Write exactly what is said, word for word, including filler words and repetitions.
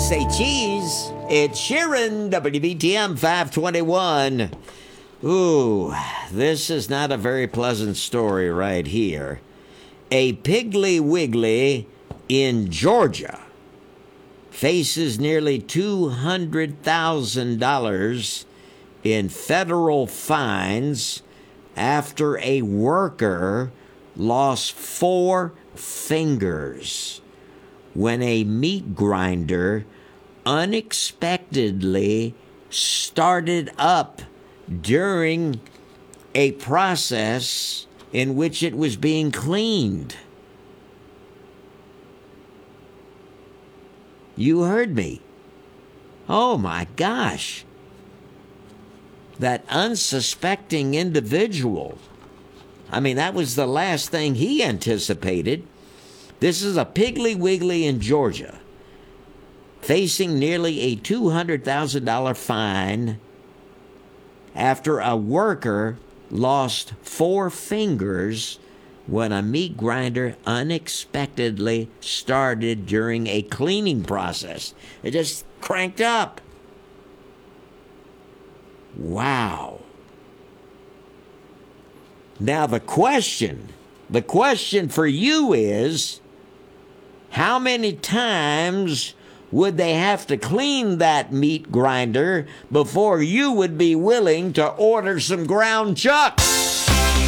say cheese. It's Sheeran, W B T M five twenty-one. Ooh, this is not a very pleasant story right here. A Piggly Wiggly in Georgia faces nearly two hundred thousand dollars in federal fines after a worker lost four fingers when a meat grinder unexpectedly started up during a process in which it was being cleaned. You heard me. Oh my gosh. That unsuspecting individual. I mean, that was the last thing he anticipated. This is a Piggly Wiggly in Georgia, facing nearly a two hundred thousand dollars fine after a worker lost four fingers when a meat grinder unexpectedly started during a cleaning process. It just cranked up. Wow. Now the question, the question for you is, how many times would they have to clean that meat grinder before you would be willing to order some ground chuck?